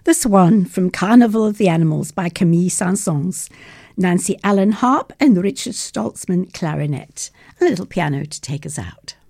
The Swan from Carnival of the Animals by Camille Saint-Saëns, Nancy Allen harp and Richard Stoltzman clarinet. A little piano to take us out.